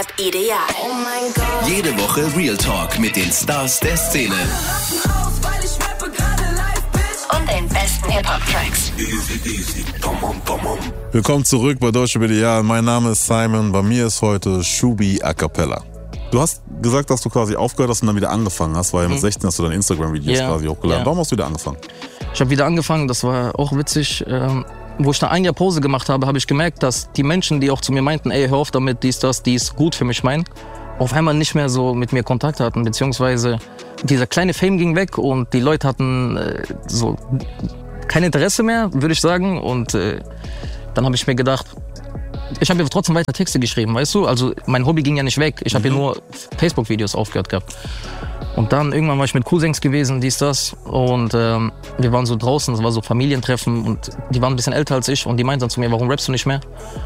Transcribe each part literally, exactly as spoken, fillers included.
Ideal. Oh mein Gott. Jede Woche Real Talk mit den Stars der Szene. Und den besten Hip-Hop-Tracks. Willkommen zurück bei Deutsche Ideal. Mein Name ist Simon. Bei mir ist heute Shubi a cappella. Du hast gesagt, dass du quasi aufgehört hast und dann wieder angefangen hast, weil mhm. mit sechzehn hast du deine Instagram-Videos ja, quasi hochgeladen. Ja. Warum hast du wieder angefangen? Ich habe wieder angefangen, das war auch witzig. Ähm, wo ich da ein Jahr Pause gemacht habe, habe ich gemerkt, dass die Menschen, die auch zu mir meinten, ey, hör auf damit, dies, das, dies, gut für mich meinen, auf einmal nicht mehr so mit mir Kontakt hatten, beziehungsweise dieser kleine Fame ging weg und die Leute hatten äh, so kein Interesse mehr, würde ich sagen. Und äh, dann habe ich mir gedacht, ich habe ja trotzdem weiter Texte geschrieben, weißt du? Also mein Hobby ging ja nicht weg, ich habe mhm. ja nur Facebook-Videos aufgehört gehabt. Und dann irgendwann war ich mit Cousins gewesen, dies, das. Und ähm, wir waren so draußen, es war so Familientreffen und die waren ein bisschen älter als ich. Und die meinten dann zu mir, warum rappst du nicht mehr?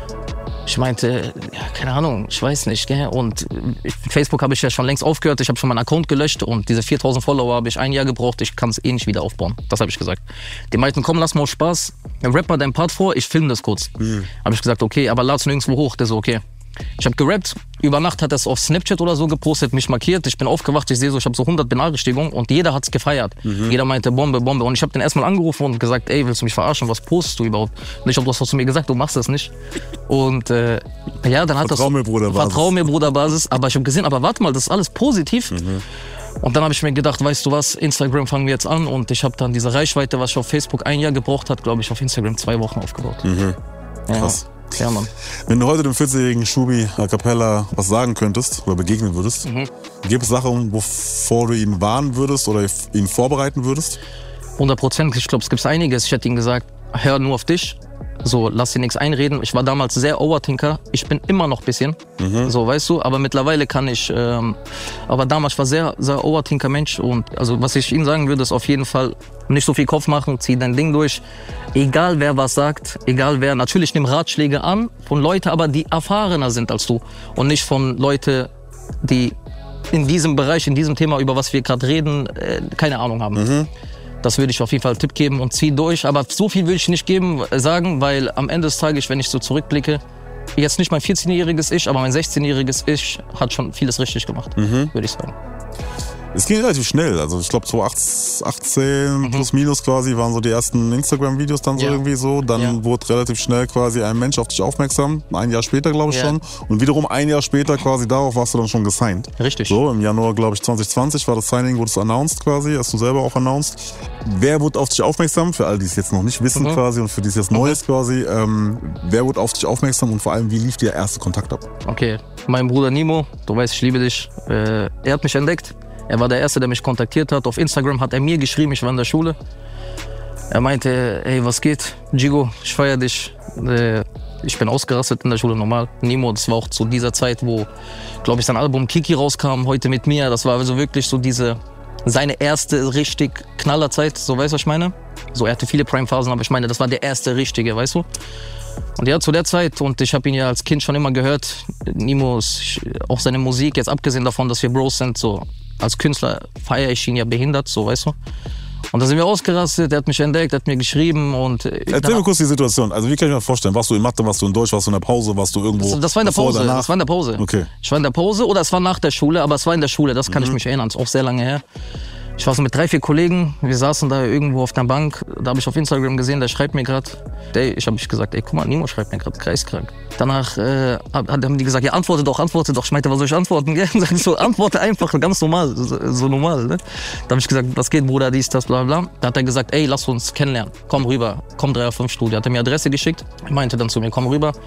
Ich meinte, ja, keine Ahnung, ich weiß nicht. Gell? Und ich, Facebook habe ich ja schon längst aufgehört, ich habe schon meinen Account gelöscht. Und diese viertausend Follower habe ich ein Jahr gebraucht, ich kann es eh nicht wieder aufbauen. Das habe ich gesagt. Die meinten, komm, lass mal aus Spaß, rapp mal deinen Part vor, ich filme das kurz. Mhm. Habe ich gesagt, okay, aber lad's nirgendwo hoch. Der so, okay. Ich habe gerappt, über Nacht hat er es auf Snapchat oder so gepostet, mich markiert, ich bin aufgewacht, ich sehe so, ich habe so hundert Benachrichtigungen und jeder hat's gefeiert. Mhm. Jeder meinte Bombe, Bombe und ich habe den erstmal angerufen und gesagt, ey, willst du mich verarschen, was postest du überhaupt? Und ich habe, du hast zu mir gesagt, du machst das nicht. Und äh, ja, dann hat Vertrau das... mir, Bruder Basis. Vertrau mir, Bruder Basis. Aber ich habe gesehen, aber warte mal, das ist alles positiv. Mhm. Und dann habe ich mir gedacht, weißt du was, Instagram fangen wir jetzt an und ich habe dann diese Reichweite, was ich auf Facebook ein Jahr gebraucht hat, glaube ich, auf Instagram zwei Wochen aufgebaut. Mhm. Ja. Krass. Ja, Mann. Wenn du heute dem vierzigjährigen Shubi a cappella was sagen könntest oder begegnen würdest, mhm. gibt es Sachen, wovor du ihn warnen würdest oder ihn vorbereiten würdest? hundert Prozent, ich glaube, es gibt einiges. Ich hätte ihm gesagt, hör nur auf dich. So, lass dir nichts einreden. Ich war damals sehr Overthinker. Ich bin immer noch ein bisschen. Mhm. So, weißt du, aber mittlerweile kann ich. Ähm, aber damals war ich sehr, sehr Overthinker-Mensch. Und also, was ich ihm sagen würde, ist auf jeden Fall nicht so viel Kopf machen, zieh dein Ding durch. Egal wer was sagt, egal wer. Natürlich nimm Ratschläge an von Leuten, aber die erfahrener sind als du. Und nicht von Leuten, die in diesem Bereich, in diesem Thema, über was wir gerade reden, äh, keine Ahnung haben. Mhm. Das würde ich auf jeden Fall einen Tipp geben und zieh durch. Aber so viel will ich nicht geben, sagen, weil am Ende des Tages, wenn ich so zurückblicke, jetzt nicht mein vierzehnjähriges Ich, aber mein sechzehnjähriges Ich hat schon vieles richtig gemacht, mhm. würde ich sagen. Es ging relativ schnell, also ich glaube zwanzig achtzehn mhm. plus minus quasi waren so die ersten Instagram-Videos dann so ja. irgendwie so. Dann ja. wurde relativ schnell quasi ein Mensch auf dich aufmerksam, ein Jahr später glaube ich ja. schon. Und wiederum ein Jahr später quasi darauf warst du dann schon gesigned. Richtig. So im Januar glaube ich zwanzig zwanzig war das Signing, wurde es announced quasi, hast du selber auch announced. Wer wurde auf dich aufmerksam, für alle die es jetzt noch nicht wissen mhm. quasi und für die es jetzt Neues mhm. quasi, ähm, wer wurde auf dich aufmerksam und vor allem wie lief der erste Kontakt ab? Okay, mein Bruder Nimo, du weißt, ich liebe dich, äh, er hat mich entdeckt. Er war der Erste, der mich kontaktiert hat. Auf Instagram hat er mir geschrieben, ich war in der Schule. Er meinte, ey, was geht? Gigo, ich feier dich. Ich bin ausgerastet in der Schule, normal. Nimo, das war auch zu dieser Zeit, wo, glaube ich, sein Album Kiki rauskam, heute mit mir. Das war also wirklich so diese, seine erste richtig Knallerzeit, so weißt du, was ich meine? So, er hatte viele Prime-Phasen, aber ich meine, das war der erste richtige, weißt du? Und ja, zu der Zeit, und ich habe ihn ja als Kind schon immer gehört, Nimo, auch seine Musik, jetzt abgesehen davon, dass wir Bros sind, so als Künstler feiere ich ihn ja behindert, so weißt du. Und da sind wir ausgerastet, er hat mich entdeckt, er hat mir geschrieben und... Erzähl mir kurz die Situation, also wie kann ich mir das vorstellen? Warst du in Mathe, warst du in Deutsch, warst du in der Pause, warst du irgendwo... Das, das war in der Pause, danach? das war in der Pause. Okay. Ich war in der Pause oder es war nach der Schule, aber es war in der Schule, das kann mhm. ich mich erinnern, das ist auch sehr lange her. Ich war so mit drei, vier Kollegen, wir saßen da irgendwo auf der Bank, da habe ich auf Instagram gesehen, der schreibt mir gerade, ich habe mich gesagt, ey, guck mal, Nimo schreibt mir gerade, kreiskrank. Danach äh, haben die gesagt, ja, antworte doch, antworte doch. Ich meinte, was soll ich antworten? Ja, sag ich so, antworte einfach, ganz normal, so, so normal. Ne? Da habe ich gesagt, was geht, Bruder, dies, das, bla bla. Da hat er gesagt, ey, lass uns kennenlernen, komm rüber, komm drei fünf Studio. Hat er mir Adresse geschickt, meinte dann zu mir, komm rüber.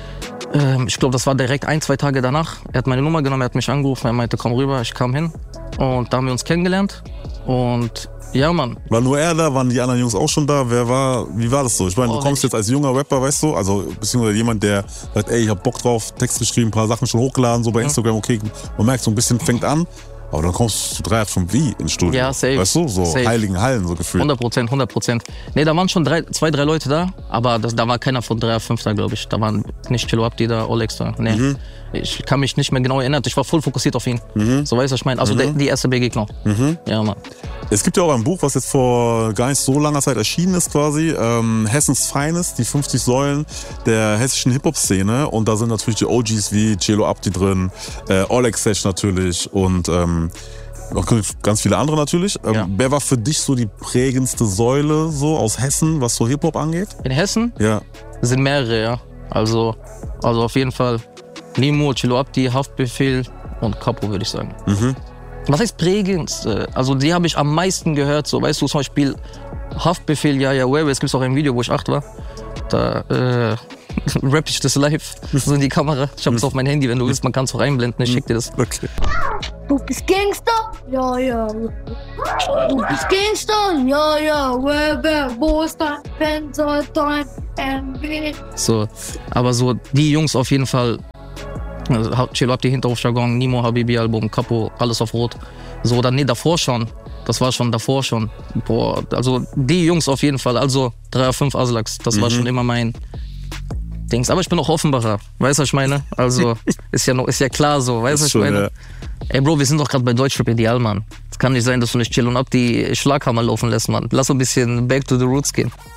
Ähm, ich glaube, das war direkt ein, zwei Tage danach. Er hat meine Nummer genommen, er hat mich angerufen, er meinte, komm rüber, ich kam hin. Und da haben wir uns kennengelernt. Und ja, Mann. War nur er da? Waren die anderen Jungs auch schon da? Wer war, wie war das so? Ich meine, oh, du kommst jetzt als junger Rapper, weißt du, also beziehungsweise jemand, der sagt, ey, ich hab Bock drauf, Text geschrieben, ein paar Sachen schon hochgeladen, so bei mhm. Instagram, okay, man merkt so ein bisschen, fängt an. Aber dann kommst du drei von wie ins Studio. Ja, safe. Weißt du, so safe. Heiligen Hallen so gefühlt. hundert Prozent, hundert Prozent. Nee, da waren schon drei, zwei, drei Leute da, aber das, da war keiner von drei fünf da, glaube ich. Da waren nicht Kilo Abdi da, Olex da. Nee. Mhm. Ich kann mich nicht mehr genau erinnern. Ich war voll fokussiert auf ihn. Mhm. So weißt du, was ich meine. Also mhm. die, die erste Begegnung. Mhm. Ja, Mann. Es gibt ja auch ein Buch, was jetzt vor gar nicht so langer Zeit erschienen ist quasi. Ähm, Hessens Finest, die fünfzig Säulen der hessischen Hip-Hop-Szene. Und da sind natürlich die O Gs wie Celo Abdi drin, äh, Oleg Sesh natürlich und ähm, noch ganz viele andere natürlich. Ähm, Ja. Wer war für dich so die prägendste Säule so aus Hessen, was so Hip-Hop angeht? In Hessen Ja. sind mehrere, ja. Also, also auf jeden Fall Nimo, Celo Abdi, Haftbefehl und Capo, würde ich sagen. Mhm. Was heißt prägend? Also die habe ich am meisten gehört. So, weißt du, zum Beispiel Haftbefehl, ja, ja, Wave. Es gibt auch ein Video, wo ich acht war. Da äh, rapp ich das live, so in die Kamera. Ich habe es auf mein Handy, wenn du willst, man kann es auch einblenden. Ich schick dir das. Okay. Du bist Gangster? Ja, ja. Du bist Gangster? Ja, ja. Wer, wer, wo ist dein Fenster, dein M W? So, aber so die Jungs auf jeden Fall. Also, Celo Abdi, Hinterhofjargon, Nimo, Habibi-Album, Capo, alles auf Rot. So, dann nee, davor schon. Das war schon davor schon. Boah, also die Jungs auf jeden Fall. Also drei fünf Aslaks, das war Mhm. schon immer mein Dings. Aber ich bin auch Offenbacher, weißt du, was ich meine? Also ist ja, noch, ist ja klar so, weißt du, was ich Schon, meine? ja. Ey Bro, wir sind doch gerade bei Deutschrap Ideal, Mann. Es kann nicht sein, dass du nicht Celo Abdi Schlaghammer laufen lässt, Mann. Lass so ein bisschen back to the roots gehen.